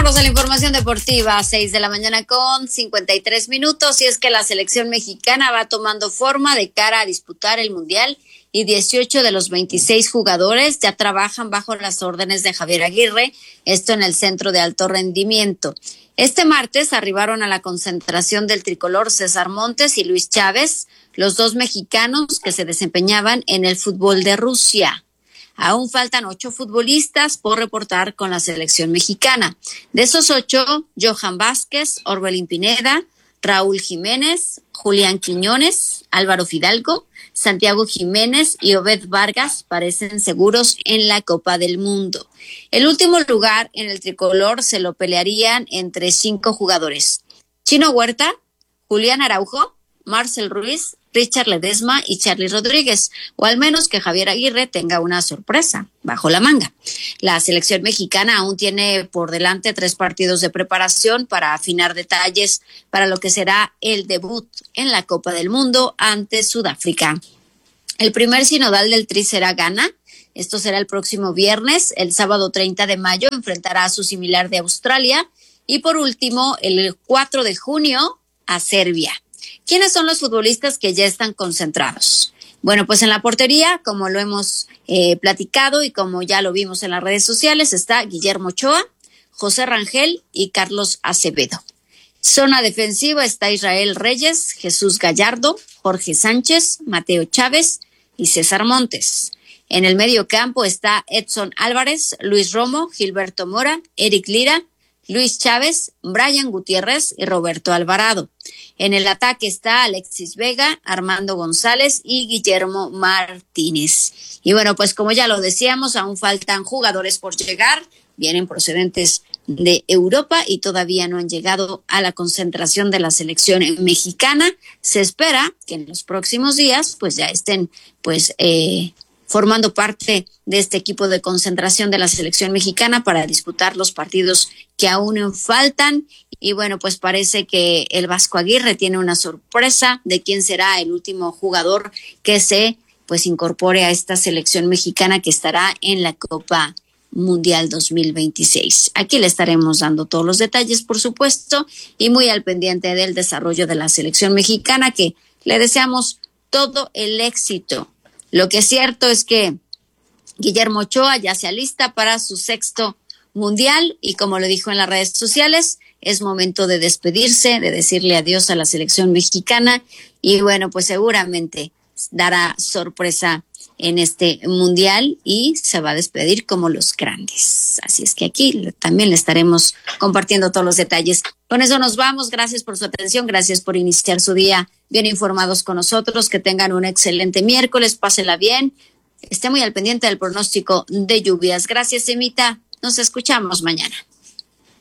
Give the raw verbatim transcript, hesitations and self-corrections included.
Vámonos a la información deportiva, seis de la mañana con cincuenta y tres minutos, y es que la selección mexicana va tomando forma de cara a disputar el Mundial y dieciocho de los veintiséis jugadores ya trabajan bajo las órdenes de Javier Aguirre, esto en el Centro de Alto Rendimiento. Este martes arribaron a la concentración del tricolor César Montes y Luis Chávez, los dos mexicanos que se desempeñaban en el fútbol de Rusia. Aún faltan ocho futbolistas por reportar con la selección mexicana. De esos ocho, Johan Vázquez, Orbelín Pineda, Raúl Jiménez, Julián Quiñones, Álvaro Fidalgo, Santiago Jiménez y Obed Vargas parecen seguros en la Copa del Mundo. El último lugar en el tricolor se lo pelearían entre cinco jugadores: Chino Huerta, Julián Araujo, Marcel Ruiz, Richard Ledesma y Charly Rodríguez, o al menos que Javier Aguirre tenga una sorpresa bajo la manga. La selección mexicana aún tiene por delante tres partidos de preparación para afinar detalles para lo que será el debut en la Copa del Mundo ante Sudáfrica. El primer sinodal del Tri será Ghana. Esto será el próximo viernes. El sábado treinta de mayo enfrentará a su similar de Australia. Y por último, el cuatro de junio a Serbia. ¿Quiénes son los futbolistas que ya están concentrados? Bueno, pues en la portería, como lo hemos eh, platicado y como ya lo vimos en las redes sociales, está Guillermo Ochoa, José Rangel y Carlos Acevedo. Zona defensiva está Israel Reyes, Jesús Gallardo, Jorge Sánchez, Mateo Chávez y César Montes. En el medio campo está Edson Álvarez, Luis Romo, Gilberto Mora, Eric Lira, Luis Chávez, Brian Gutiérrez y Roberto Alvarado. En el ataque está Alexis Vega, Armando González y Guillermo Martínez. Y bueno, pues como ya lo decíamos, aún faltan jugadores por llegar, vienen procedentes de Europa y todavía no han llegado a la concentración de la selección mexicana. Se espera que en los próximos días pues ya estén pues eh, formando parte de este equipo de concentración de la selección mexicana para disputar los partidos que aún faltan. Y bueno, pues parece que el Vasco Aguirre tiene una sorpresa de quién será el último jugador que se pues incorpore a esta selección mexicana que estará en la Copa Mundial dos mil veintiséis. Aquí le estaremos dando todos los detalles, por supuesto, y muy al pendiente del desarrollo de la selección mexicana, que le deseamos todo el éxito. Lo que es cierto es que Guillermo Ochoa ya se alista para su sexto mundial y, como lo dijo en las redes sociales, es momento de despedirse, de decirle adiós a la selección mexicana y bueno, pues seguramente dará sorpresa en este mundial y se va a despedir como los grandes. Así es que aquí también le estaremos compartiendo todos los detalles. Con eso nos vamos. Gracias por su atención. Gracias por iniciar su día bien informados con nosotros. Que tengan un excelente miércoles. Pásela bien. Esté muy al pendiente del pronóstico de lluvias. Gracias, Emita. Nos escuchamos mañana.